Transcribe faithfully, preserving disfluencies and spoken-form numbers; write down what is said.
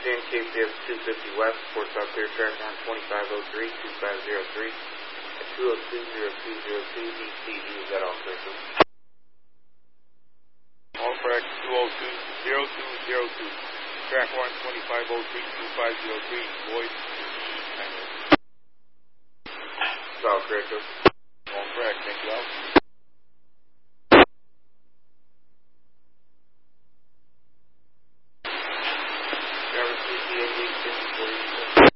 ten, K P F two fifty West, reports out clear track one twenty-five oh three, two five zero three, at two oh two, zero two zero two, D C D, is that all clear, sir? All correct, two oh two, zero two zero two, track one twenty-five oh three, two five zero three, void, Is all correct, sir? all correct, thank you, Al. Driver C C eight eight fifty-four,